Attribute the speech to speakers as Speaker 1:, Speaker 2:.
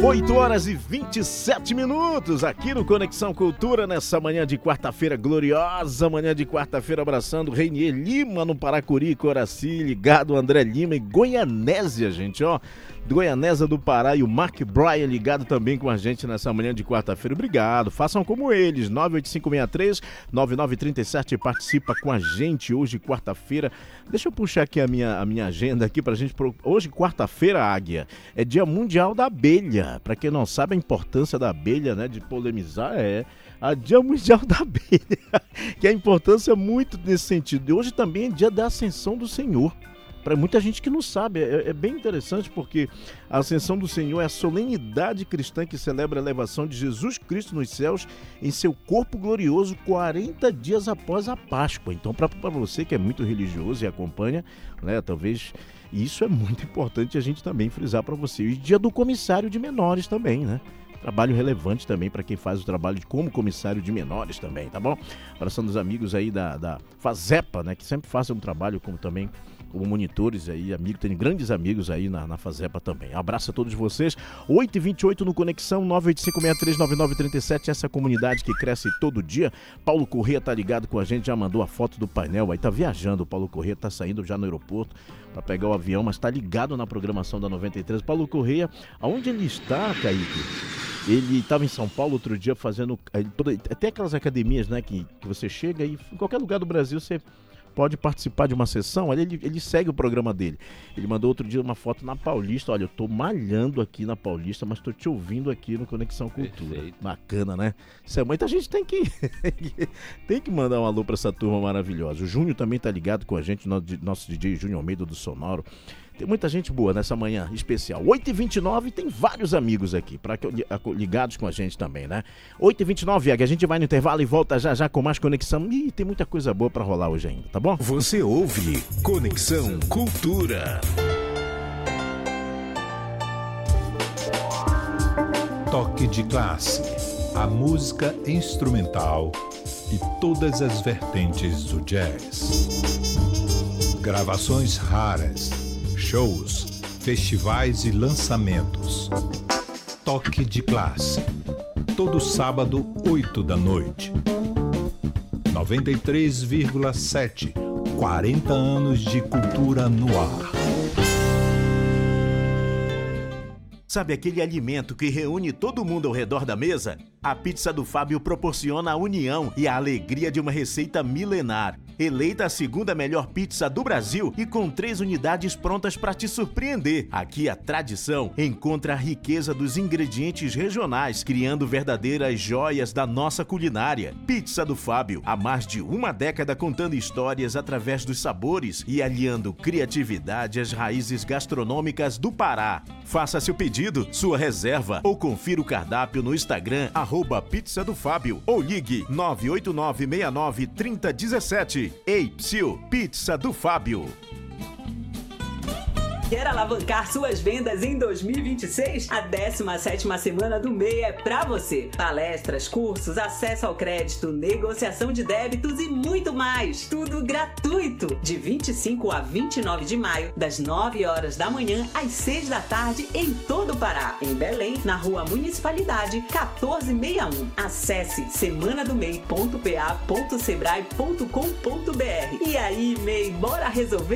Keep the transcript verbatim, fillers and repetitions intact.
Speaker 1: oito horas e vinte e sete minutos aqui no Conexão Cultura, nessa manhã de quarta-feira gloriosa, manhã de quarta-feira, abraçando Reinier Lima no Paracuri, Coraci, ligado André Lima e Goianésia, gente, ó, Goianésia do Pará, e o Mark Bryan ligado também com a gente nessa manhã de quarta-feira. Obrigado, façam como eles, nove oito cinco seis três, nove nove três sete, participa com a gente hoje, quarta-feira. Deixa eu puxar aqui a minha, a minha agenda aqui pra gente, hoje quarta-feira, Águia, é Dia Mundial da Abelha. Pra quem não sabe a importância da abelha, né, de polemizar, é a Dia Mundial da Abelha, que a importância é muito nesse sentido. E hoje também é Dia da Ascensão do Senhor. Para muita gente que não sabe, é, é bem interessante, porque a Ascensão do Senhor é a solenidade cristã que celebra a elevação de Jesus Cristo nos céus em seu corpo glorioso quarenta dias após a Páscoa. Então, para você que é muito religioso e acompanha, né, talvez isso é muito importante a gente também frisar para você. E Dia do Comissário de Menores também, né? Trabalho relevante também para quem faz o trabalho de, como comissário de menores também, tá bom? Abraçando os amigos aí da, da FASEPA, né, que sempre fazem um trabalho como também como monitores aí, amigo, tem grandes amigos aí na, na FASEPA também. Abraço a todos vocês. oito e vinte e oito no Conexão, nove oito cinco seis três nove nove três sete, essa comunidade que cresce todo dia. Paulo Corrêa tá ligado com a gente, já mandou a foto do painel aí, tá viajando. O Paulo Corrêa tá saindo já no aeroporto para pegar o avião, mas tá ligado na programação da noventa e três. Paulo Corrêa, aonde ele está, Kaique? Ele estava em São Paulo outro dia fazendo toda, até aquelas academias, né, que, que você chega e em qualquer lugar do Brasil você pode participar de uma sessão. Ele, ele segue o programa dele. Ele mandou outro dia uma foto na Paulista. Olha, eu tô malhando aqui na Paulista, mas tô te ouvindo aqui no Conexão Cultura. Perfeito. Bacana, né? Isso é muito. A gente tem que tem que mandar um alô pra essa turma maravilhosa. O Júnior também tá ligado com a gente, nosso D J Júnior Almeida do Sonoro. Tem muita gente boa nessa manhã especial. oito e vinte e nove, tem vários amigos aqui pra, ligados com a gente também, né? oito e vinte e nove, a gente vai no intervalo e volta já já com mais Conexão. Ih, tem muita coisa boa pra rolar hoje ainda, tá bom?
Speaker 2: Você ouve Conexão Cultura. Toque de classe. A música instrumental e todas as vertentes do jazz. Gravações raras. Shows, festivais e lançamentos. Toque de classe. Todo sábado, oito da noite. noventa e três vírgula sete. quarenta anos de cultura no ar.
Speaker 1: Sabe aquele alimento que reúne todo mundo ao redor da mesa? A pizza do Fábio proporciona a união e a alegria de uma receita milenar. Eleita a segunda melhor pizza do Brasil e com três unidades prontas para te surpreender. Aqui a tradição encontra a riqueza dos ingredientes regionais, criando verdadeiras joias da nossa culinária. Pizza do Fábio, há mais de uma década contando histórias através dos sabores e aliando criatividade às raízes gastronômicas do Pará. Faça seu pedido, sua reserva ou confira o cardápio no Instagram, arroba Pizza do Fábio, ou ligue nove oito nove seis nove três zero um sete. Ei, Psiu, Pizza do Fábio.
Speaker 3: Quer alavancar suas vendas em dois mil e vinte e seis? A décima sétima semana do M E I é pra você. Palestras, cursos, acesso ao crédito, negociação de débitos e muito mais. Tudo gratuito. De vinte e cinco a vinte e nove de maio, das nove horas da manhã às seis da tarde, em todo o Pará. Em Belém, na Rua Municipalidade, quatorze sessenta e um. Acesse semana do mei ponto p a ponto sebrae ponto com ponto b r. E aí, M E I, bora resolver?